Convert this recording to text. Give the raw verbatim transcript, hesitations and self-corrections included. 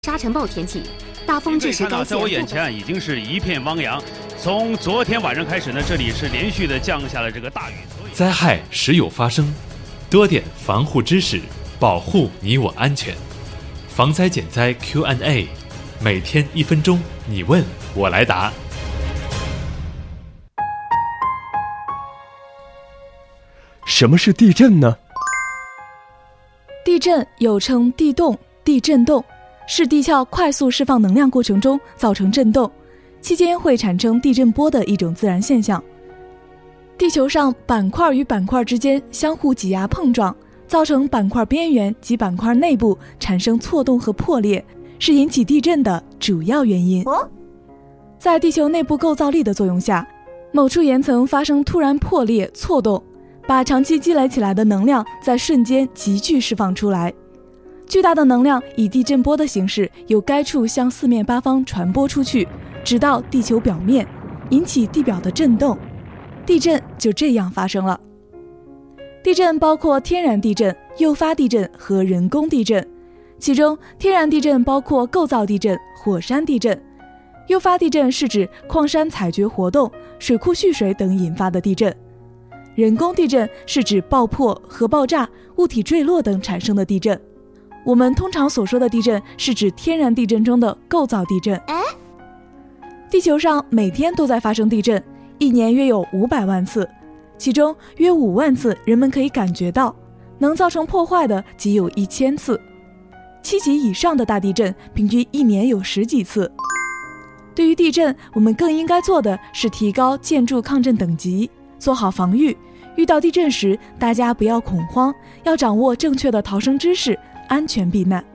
沙尘暴天气，大风致使该在我眼前已经是一片汪洋。从昨天晚上开始呢，这里是连续的降下了这个大雨。 灾害时有发生，多点防护知识，保护你我安全。防灾减灾 Q and A， 每天一分钟，你问我来答。 什么是地震呢？ 地震又称地动、地震动，是地壳快速释放能量过程中造成震动，期间会产生地震波的一种自然现象。地球上板块与板块之间相互挤压碰撞，造成板块边缘及板块内部产生错动和破裂，是引起地震的主要原因。在地球内部构造力的作用下，某处岩层发生突然破裂错动，把长期积累起来的能量在瞬间急剧释放出来。巨大的能量以地震波的形式由该处向四面八方传播出去，直到地球表面，引起地表的震动。地震就这样发生了。地震包括天然地震、诱发地震和人工地震，其中天然地震包括构造地震、火山地震；诱发地震是指矿山采掘活动、水库蓄水等引发的地震；人工地震是指爆破、核爆炸、物体坠落等产生的地震。我们通常所说的地震是指天然地震中的构造地震。地球上每天都在发生地震，一年约有五百万次，其中约五万次人们可以感觉到，能造成破坏的仅有一千次。七级以上的大地震平均一年有十几次。对于地震，我们更应该做的是提高建筑抗震等级，做好防御。遇到地震时，大家不要恐慌，要掌握正确的逃生知识，安全避难。